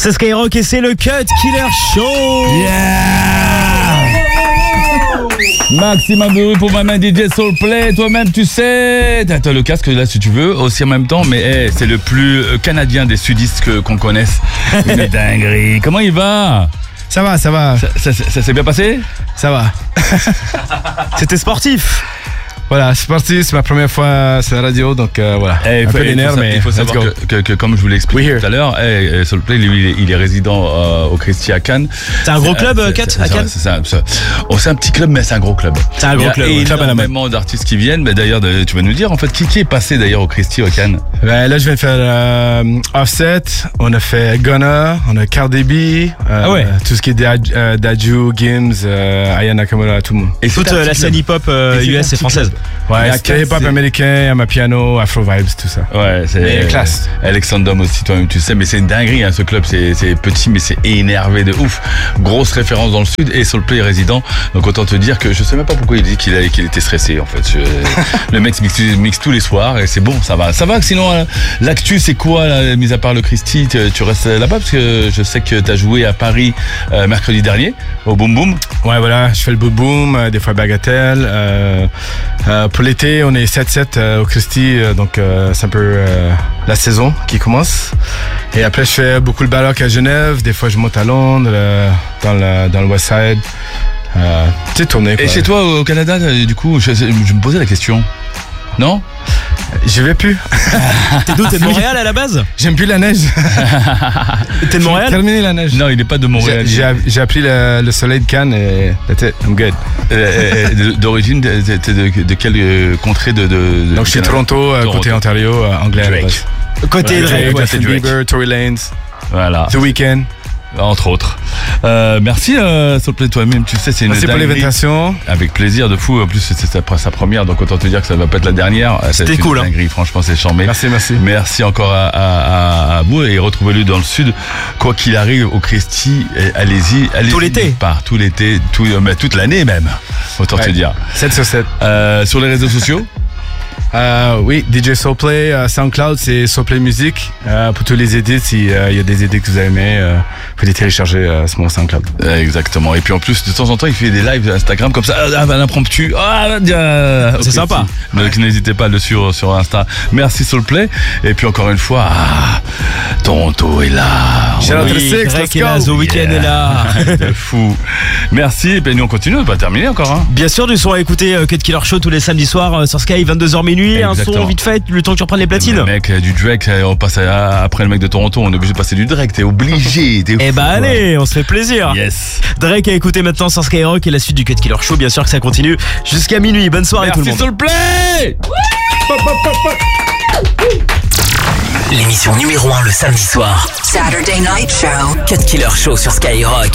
C'est Skyrock et c'est le Cut Killer Show. Maximum de bruit pour ma main DJ Soulplay. Toi-même tu sais, t'as le casque là si tu veux aussi en même temps. Mais c'est le plus canadien des sudistes qu'on connaisse. Une dinguerie. Comment il va? Ça va. Ça s'est bien passé? Ça va. C'était sportif. Voilà, c'est parti, c'est ma première fois sur la radio, donc voilà. Un peu les nerfs, mais il faut savoir que comme je vous l'ai expliqué tout à l'heure, Soulplay, lui, il est résident au Christie à Cannes. C'est un gros club, Cut, à Cannes? C'est un petit club, mais c'est un gros club. C'est un gros club. Il y a énormément d'artistes qui viennent. Mais d'ailleurs, tu vas nous dire en fait qui est passé d'ailleurs au Christie à Cannes. Là, je viens de faire Offset, on a fait Gunna, on a Cardi B, tout ce qui est Daju, Gims, Aya Nakamura, tout le monde. Et toute la scène hip-hop US et française. Ouais, c'est hip-hop américain, ma piano, Afro Vibes, tout ça. Ouais, c'est classe. Alexandre aussi, toi-même tu sais, mais c'est une dinguerie ce club, c'est petit mais c'est énervé de ouf. Grosse référence dans le sud et Soulplay est résident, donc autant te dire que je sais même pas pourquoi il dit qu'il était stressé en fait. Le mec mixe tous les soirs et c'est bon, ça va. Sinon l'actu c'est quoi là, mis à part le Christie, tu restes là-bas parce que je sais que t'as joué à Paris mercredi dernier au Boom Boom. Ouais voilà, je fais le Boom Boom, des fois Bagatelle. Pour l'été, on est 7-7 au Christie, donc c'est un peu la saison qui commence. Et après, je fais beaucoup le Baroque à Genève. Des fois, je monte à Londres, dans le West Side. Petite tournée, quoi. Et chez toi, au Canada, du coup, je me posais la question. Non? Je vais plus. T'es d'où? T'es de Montréal à la base? J'aime plus la neige. T'es de Montréal? J'ai terminé la neige. Non, il n'est pas de Montréal. J'ai appris le soleil de Cannes et that's it, I'm good. D'origine, t'es de quelle contrée de Donc je suis Toronto, côté Ontario, anglais à la base. Côté Drake. Justin Bieber, Tory Lanez. Voilà. The Weeknd. Entre autres. Merci Soulplay, toi-même, tu sais, c'est une Merci pour l'invitation. Avec plaisir de fou. En plus, c'est sa première, donc autant te dire que ça va pas être la dernière. C'était cool. Dinguerie, franchement, c'est charmé. Merci. Merci encore à vous et retrouvez-le dans le sud. Quoi qu'il arrive au Christie, allez-y. Tout l'été. Tout l'été, toute l'année même. Autant te dire. 7 sur 7. Sur les réseaux sociaux? Oui, DJ Soulplay, SoundCloud, c'est Soulplay Music. Pour tous les edits, s'il y a des edits que vous avez aimés, vous pouvez les télécharger sur mon SoundCloud. Exactement. Et puis en plus, de temps en temps, il fait des lives Instagram comme ça, à l'impromptu. C'est sympa. Donc n'hésitez pas à le suivre sur Insta. Merci Soulplay. Et puis encore une fois, Toronto est là. Drake est là, The Weeknd est là. De fou. Merci. Et puis nous on continue, on va pas terminer encore. Bien sûr, du son à écouter Cut Killer Show tous les samedis soirs sur Sky, 22h minuit. Exactement. Un son vite fait, le temps que tu reprennes les platines. Le mec, du Drake, on passe après le mec de Toronto, on est obligé de passer du Drake, t'es obligé. Eh bah allez, on se fait plaisir. Yes. Drake à écouter maintenant sur Skyrock et la suite du Cut Killer Show, bien sûr que ça continue jusqu'à minuit. Bonne soirée tout le monde. Merci Soulplay. L'émission numéro 1 le samedi soir. Saturday Night Show. Cut Killer Show sur Skyrock.